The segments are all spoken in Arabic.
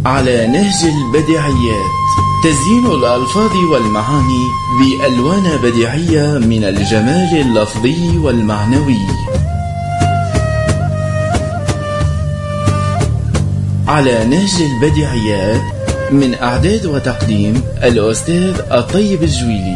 على نهج البديعيات، تزيين الألفاظ والمعاني بألوان بديعية من الجمال اللفظي والمعنوي. على نهج البديعيات، من إعداد وتقديم الأستاذ الطيب الجويلي.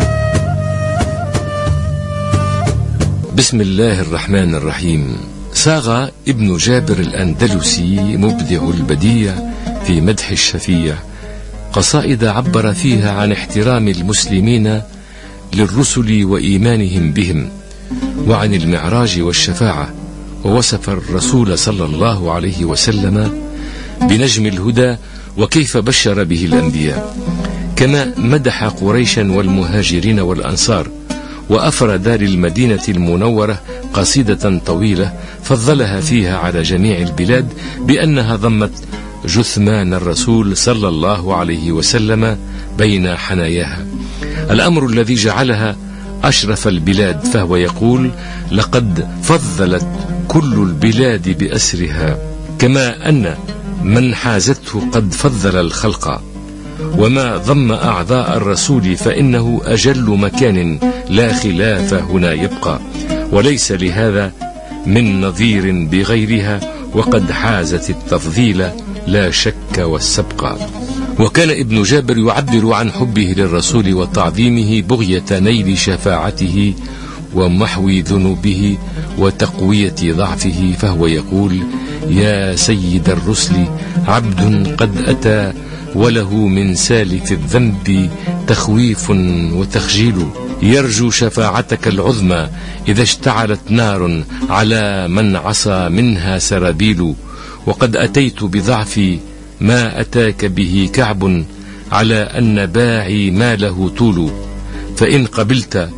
بسم الله الرحمن الرحيم. صاغ ابن جابر الأندلسي مبدع البديع في مدح الشفيع قصائد عبر فيها عن احترام المسلمين للرسل وإيمانهم بهم، وعن المعراج والشفاعة، ووصف الرسول صلى الله عليه وسلم بنجم الهدى وكيف بشر به الأنبياء. كما مدح قريشا والمهاجرين والأنصار، وأفرد للمدينة المنورة قصيدة طويلة فضلها فيها على جميع البلاد بأنها ضمت جثمان الرسول صلى الله عليه وسلم بين حناياها، الأمر الذي جعلها أشرف البلاد. فهو يقول: لقد فضلت كل البلاد بأسرها، كما أن من حازته قد فضل الخلق، وما ضم أعضاء الرسول فإنه أجل مكان لا خلاف هنا يبقى، وليس لهذا من نظير بغيرها، وقد حازت التفضيل لا شك والسبق. وكان ابن جابر يعبر عن حبه للرسول وتعظيمه بغية نيل شفاعته ومحو ذنوبه وتقوية ضعفه، فهو يقول: يا سيد الرسل عبد قد أتى وله من سالف الذنب تخويف وتخجيل، يرجو شفاعتك العظمى إذا اشتعلت نار على من عصى منها سرابيل، وقد أتيت بضعفي ما أتاك به كعب على أن باعي ما له طول، فإن قبلت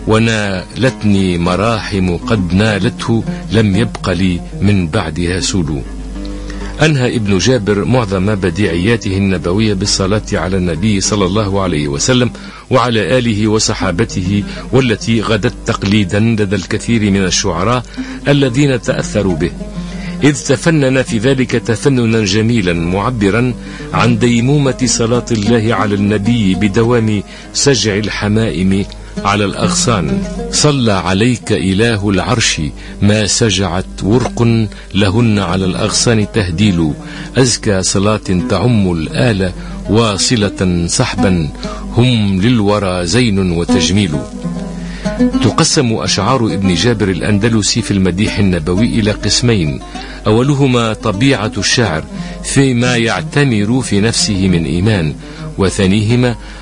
ونالتني مراحم قد نالته لم يبق لي من بعدها سول. أنهى ابن جابر معظم بديعياته النبوية بالصلاة على النبي صلى الله عليه وسلم وعلى آله وصحابته، والتي غدت تقليدا لدى الكثير من الشعراء الذين تأثروا به، إذ تفنن في ذلك تفننا جميلا معبرا عن ديمومة صلاة الله على النبي بدوام سجع الحمائم على الأغصان. صلى عليك إله العرش ما سجعت ورق لهن على الأغصان تهديل، أزكى صلاة تعم الآل واصلة صحبا هم للورى زين وتجميل. تقسم أشعار ابن جابر الأندلسي في المديح النبوي إلى قسمين: أولهما طبيعة الشاعر فيما يعتمر في نفسه من إيمان، وثانيهما